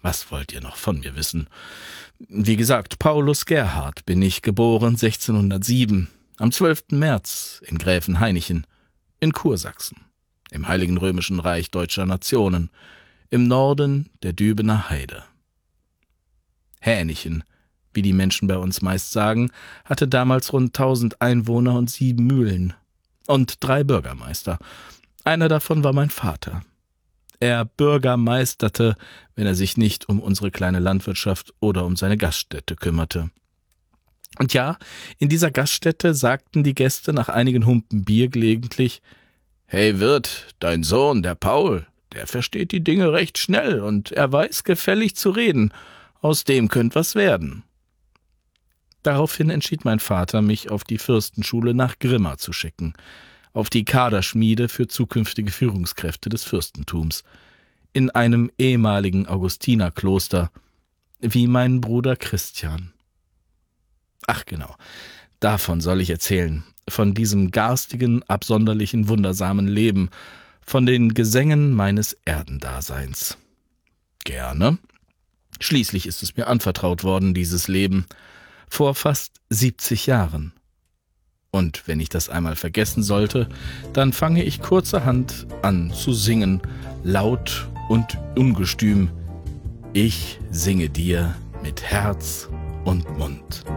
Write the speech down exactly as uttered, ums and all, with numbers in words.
Was wollt ihr noch von mir wissen? Wie gesagt, Paulus Gerhard bin ich, geboren sechzehnhundertsieben, am zwölften März in Gräfenhainichen, in Kursachsen, im Heiligen Römischen Reich Deutscher Nationen, im Norden der Dübener Heide. Hänichen, wie die Menschen bei uns meist sagen, hatte damals rund tausend Einwohner und sieben Mühlen und drei Bürgermeister. Einer davon war mein Vater. Er bürgermeisterte, wenn er sich nicht um unsere kleine Landwirtschaft oder um seine Gaststätte kümmerte. Und ja, in dieser Gaststätte sagten die Gäste nach einigen Humpen Bier gelegentlich: »Hey Wirt, dein Sohn, der Paul, der versteht die Dinge recht schnell und er weiß gefällig zu reden. Aus dem könnt was werden.« Daraufhin entschied mein Vater, mich auf die Fürstenschule nach Grimma zu schicken, auf die Kaderschmiede für zukünftige Führungskräfte des Fürstentums, in einem ehemaligen Augustinerkloster, wie mein Bruder Christian. Ach genau, davon soll ich erzählen, von diesem garstigen, absonderlichen, wundersamen Leben, von den Gesängen meines Erdendaseins. Gerne. Schließlich ist es mir anvertraut worden, dieses Leben, vor fast siebzig Jahren. Und wenn ich das einmal vergessen sollte, dann fange ich kurzerhand an zu singen, laut und ungestüm. Ich singe dir mit Herz und Mund.